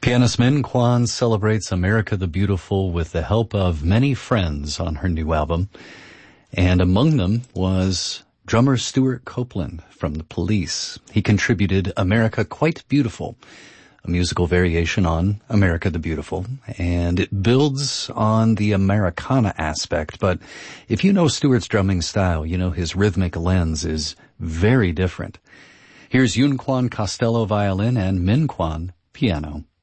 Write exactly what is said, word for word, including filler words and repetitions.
Pianist Min Kwan celebrates America the Beautiful with the help of many friends on her new album. And among them was drummer Stuart Copeland from The Police. He contributed America Quite Beautiful, a musical variation on America the Beautiful, and it builds on the Americana aspect. But if you know Stuart's drumming style, you know his rhythmic lens is very different. Here's Yun Kwan Costello violin and Min Kwan piano.